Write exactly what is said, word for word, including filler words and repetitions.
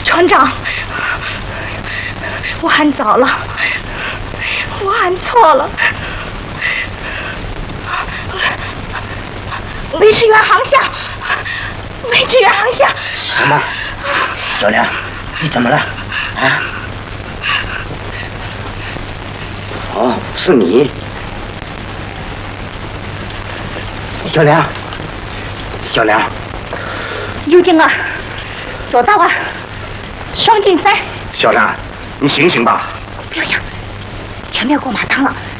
船长，我喊早了，我喊错了。维持原航向，维持原航向。 什么？小梁，你怎么了？啊？哦，是你，小梁，小梁。 尤静儿，左道啊，双进三。 小梁，你醒醒吧！ 不要想，前面过马塘了，